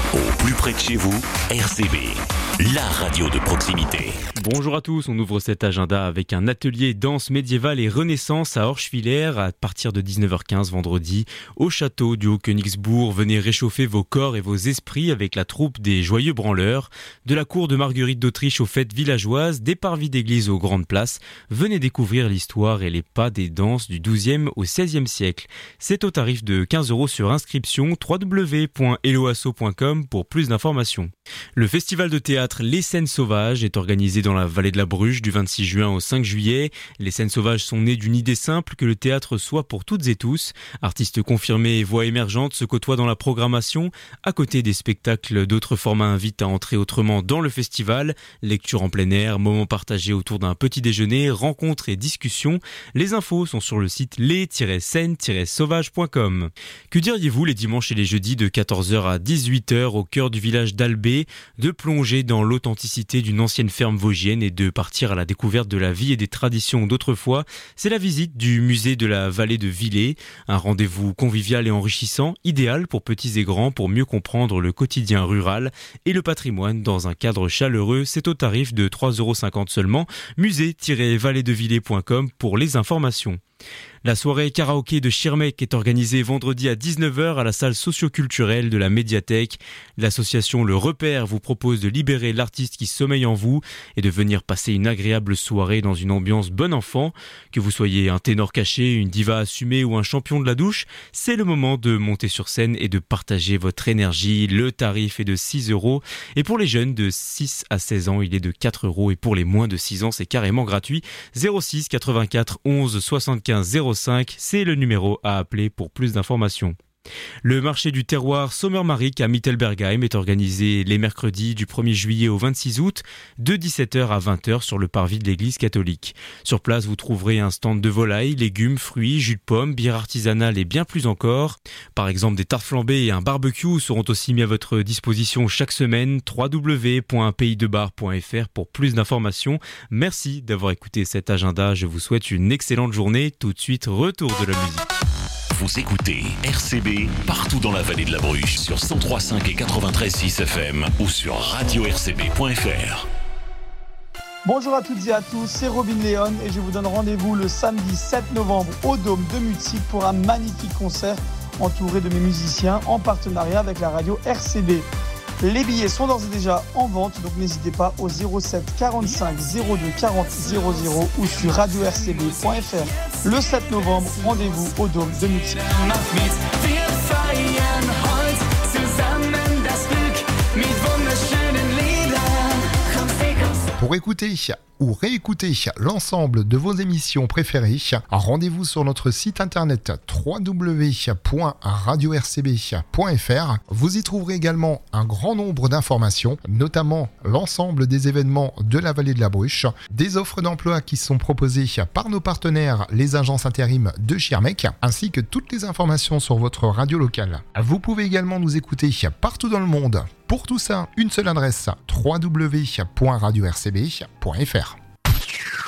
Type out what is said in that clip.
Au plus près de chez vous, RCB, la radio de proximité. Bonjour à tous, on ouvre cet agenda avec un atelier danse médiévale et renaissance à Orschwiller à partir de 19h15 vendredi au château du Haut-Königsbourg. Venez réchauffer vos corps et vos esprits avec la troupe des Joyeux Branleurs. De la cour de Marguerite d'Autriche aux fêtes villageoises, des parvis d'église aux grandes places, venez découvrir l'histoire et les pas des danses du XIIe au XVIe siècle. C'est au tarif de 15 € sur inscription, www.eloasso.com pour plus d'informations. Le festival de théâtre Les Scènes Sauvages est organisé dans la vallée de la Bruche du 26 juin au 5 juillet. Les Scènes Sauvages sont nées d'une idée simple, que le théâtre soit pour toutes et tous. Artistes confirmés et voix émergentes se côtoient dans la programmation. À côté des spectacles, d'autres formats invitent à entrer autrement dans le festival. Lecture en plein air, moments partagés autour d'un petit déjeuner, rencontres et discussions. Les infos sont sur le site les-scènes-sauvages.com. Que diriez-vous les dimanches et les jeudis de 14h à 18h au cœur du village d'Albé, de plonger dans l'authenticité d'une ancienne ferme vosgienne et de partir à la découverte de la vie et des traditions d'autrefois? C'est la visite du musée de la vallée de Villers, un rendez-vous convivial et enrichissant, idéal pour petits et grands pour mieux comprendre le quotidien rural et le patrimoine dans un cadre chaleureux. C'est au tarif de 3,50 € seulement, musée-valleydevillers.com pour les informations. La soirée karaoké de Schirmeck est organisée vendredi à 19h à la salle socio-culturelle de la médiathèque. L'association Le Repère vous propose de libérer l'artiste qui sommeille en vous et de venir passer une agréable soirée dans une ambiance bon enfant. Que vous soyez un ténor caché, une diva assumée ou un champion de la douche, c'est le moment de monter sur scène et de partager votre énergie. Le tarif est de 6 € et pour les jeunes de 6 à 16 ans, il est de 4 € et pour les moins de 6 ans, c'est carrément gratuit. 06 84 11 75 05, c'est le numéro à appeler pour plus d'informations. Le marché du terroir Sommermark à Mittelbergheim est organisé les mercredis du 1er juillet au 26 août de 17h à 20h sur le parvis de l'église catholique. Sur place, vous trouverez un stand de volailles, légumes, fruits, jus de pommes, bière artisanale et bien plus encore. Par exemple, des tartes flambées et un barbecue seront aussi mis à votre disposition chaque semaine. www.paysdebar.fr pour plus d'informations. Merci d'avoir écouté cet agenda. Je vous souhaite une excellente journée. Tout de suite, retour de la musique. Vous écoutez RCB partout dans la vallée de la Bruche sur 103.5 et 93.6 FM ou sur radio-rcb.fr. Bonjour à toutes et à tous, c'est Robin Léon et je vous donne rendez-vous le samedi 7 novembre au Dôme de Mutzig pour un magnifique concert entouré de mes musiciens en partenariat avec la radio RCB. Les billets sont d'ores et déjà en vente, donc n'hésitez pas au 07 45 02 40 00 ou sur radio-rcb.fr. Le 7 novembre, rendez-vous au Dôme de Mutzig. Pour écouter ou réécouter l'ensemble de vos émissions préférées, rendez-vous sur notre site internet www.radio-rcb.fr. Vous y trouverez également un grand nombre d'informations, notamment l'ensemble des événements de la vallée de la Bruche, des offres d'emploi qui sont proposées par nos partenaires, les agences intérim de Schirmeck, ainsi que toutes les informations sur votre radio locale. Vous pouvez également nous écouter partout dans le monde. Pour tout ça, une seule adresse, www.radio-rcb.fr.